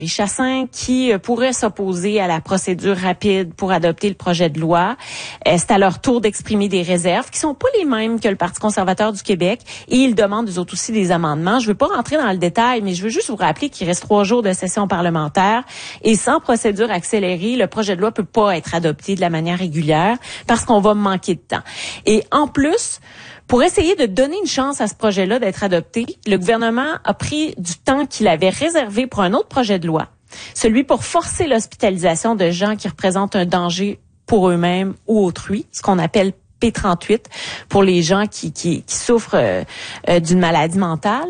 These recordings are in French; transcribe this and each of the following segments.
Chassin qui pourrait s'opposer à la procédure rapide pour adopter le projet de loi. C'est à leur tour d'exprimer des réserves qui sont pas les mêmes que le Parti conservateur du Québec et ils demandent eux autres aussi des amendements. Je veux pas rentrer dans le détail, mais je veux juste vous rappeler qu'il reste 3 jours de session parlementaire et sans procédure accélérée, le projet de loi peut pas être adopté de la manière régulière parce qu'on va manquer de temps. Et en plus, pour essayer de donner une chance à ce projet-là d'être adopté, le gouvernement a pris du temps qu'il avait réservé pour un autre projet de loi, celui pour forcer l'hospitalisation de gens qui représentent un danger pour eux-mêmes ou autrui, ce qu'on appelle P38 pour les gens qui souffrent d'une maladie mentale.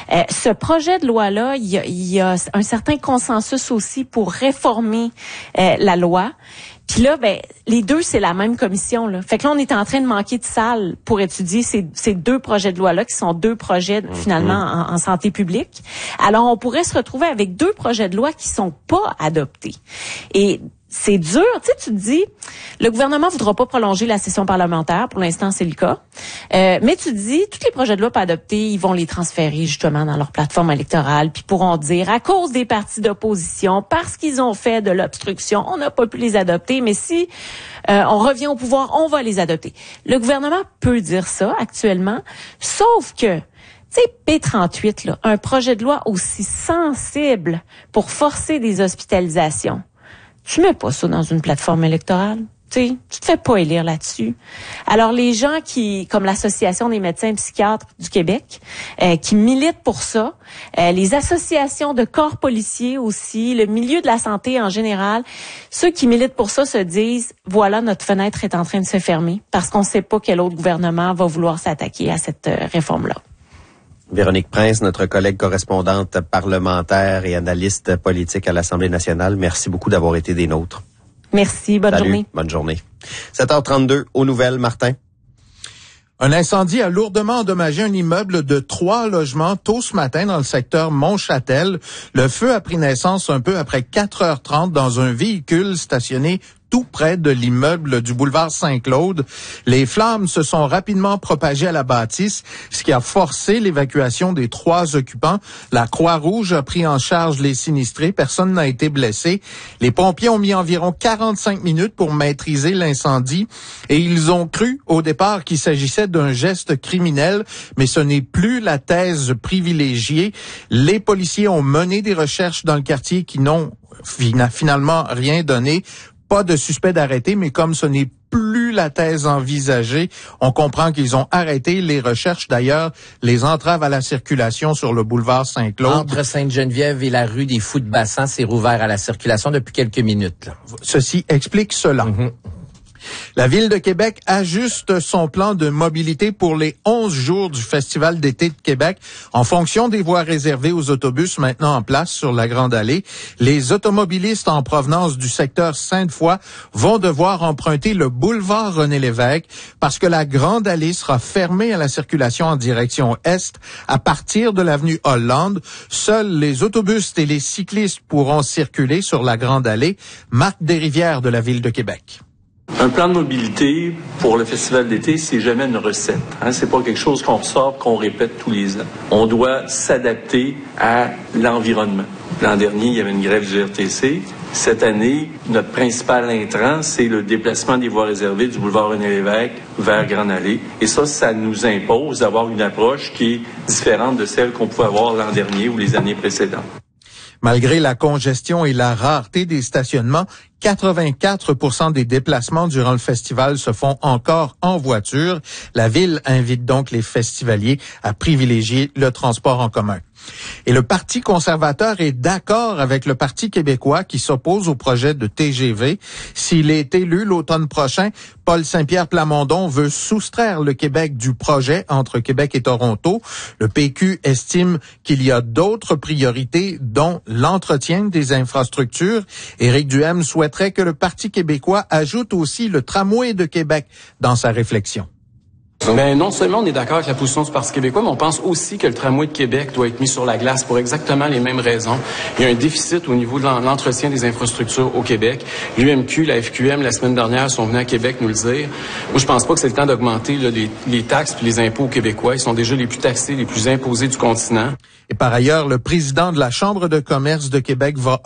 Ce projet de loi-là, il y a un certain consensus aussi pour réformer la loi. Puis là, les deux, c'est la même commission, là. Fait que là, on est en train de manquer de salle pour étudier ces 2 projets de loi-là, qui sont 2 projets, finalement, en santé publique. Alors, on pourrait se retrouver avec 2 projets de loi qui sont pas adoptés. Et c'est dur, tu te dis, le gouvernement voudra pas prolonger la session parlementaire, pour l'instant c'est le cas, mais tu te dis, tous les projets de loi pas adoptés, ils vont les transférer justement dans leur plateforme électorale, puis pourront dire, à cause des partis d'opposition, parce qu'ils ont fait de l'obstruction, on n'a pas pu les adopter, mais si on revient au pouvoir, on va les adopter. Le gouvernement peut dire ça actuellement, sauf que tu sais, P38, là, un projet de loi aussi sensible pour forcer des hospitalisations, tu mets pas ça dans une plateforme électorale. Tu te fais pas élire là-dessus. Alors, les gens comme l'Association des médecins psychiatres du Québec, qui militent pour ça, les associations de corps policiers aussi, le milieu de la santé en général, ceux qui militent pour ça se disent, voilà, notre fenêtre est en train de se fermer parce qu'on sait pas quel autre gouvernement va vouloir s'attaquer à cette réforme-là. Véronique Prince, notre collègue correspondante parlementaire et analyste politique à l'Assemblée nationale, merci beaucoup d'avoir été des nôtres. Merci, bonne journée. Bonne journée. 7h32, aux nouvelles, Martin. Un incendie a lourdement endommagé un immeuble de 3 logements tôt ce matin dans le secteur Montchâtel. Le feu a pris naissance un peu après 4h30 dans un véhicule stationné tout près de l'immeuble du boulevard Saint-Claude. Les flammes se sont rapidement propagées à la bâtisse, ce qui a forcé l'évacuation des 3 occupants. La Croix-Rouge a pris en charge les sinistrés. Personne n'a été blessé. Les pompiers ont mis environ 45 minutes pour maîtriser l'incendie et ils ont cru au départ qu'il s'agissait d'un geste criminel, mais ce n'est plus la thèse privilégiée. Les policiers ont mené des recherches dans le quartier qui n'ont finalement rien donné. Pas de suspect d'arrêter, mais comme ce n'est plus la thèse envisagée, on comprend qu'ils ont arrêté les recherches. D'ailleurs, les entraves à la circulation sur le boulevard Saint-Claude. Entre Sainte-Geneviève et la rue des Fous-de-Bassan, c'est rouvert à la circulation depuis quelques minutes, là. Ceci explique cela. La Ville de Québec ajuste son plan de mobilité pour les 11 jours du Festival d'été de Québec en fonction des voies réservées aux autobus maintenant en place sur la Grande Allée. Les automobilistes en provenance du secteur Sainte-Foy vont devoir emprunter le boulevard René-Lévesque parce que la Grande Allée sera fermée à la circulation en direction est à partir de l'avenue Hollande. Seuls les autobus et les cyclistes pourront circuler sur la Grande Allée. Marc Desrivières de la Ville de Québec. Un plan de mobilité pour le festival d'été, c'est jamais une recette. C'est pas quelque chose qu'on ressort, qu'on répète tous les ans. On doit s'adapter à l'environnement. L'an dernier, il y avait une grève du RTC. Cette année, notre principal intrant, c'est le déplacement des voies réservées du boulevard René-Lévesque vers Grande Allée. Et ça nous impose d'avoir une approche qui est différente de celle qu'on pouvait avoir l'an dernier ou les années précédentes. Malgré la congestion et la rareté des stationnements, 84% des déplacements durant le festival se font encore en voiture. La ville invite donc les festivaliers à privilégier le transport en commun. Et le Parti conservateur est d'accord avec le Parti québécois qui s'oppose au projet de TGV. S'il est élu l'automne prochain, Paul Saint-Pierre Plamondon veut soustraire le Québec du projet entre Québec et Toronto. Le PQ estime qu'il y a d'autres priorités, dont l'entretien des infrastructures. Éric Duhaime souhaiterait que le Parti québécois ajoute aussi le tramway de Québec dans sa réflexion. Ben, non seulement on est d'accord avec la position du Parti québécois, mais on pense aussi que le tramway de Québec doit être mis sur la glace pour exactement les mêmes raisons. Il y a un déficit au niveau de l'entretien des infrastructures au Québec. L'UMQ, la FQM, la semaine dernière, sont venus à Québec nous le dire. Moi, je pense pas que c'est le temps d'augmenter les taxes et les impôts aux Québécois. Ils sont déjà les plus taxés, les plus imposés du continent. Et par ailleurs, le président de la Chambre de commerce de Québec va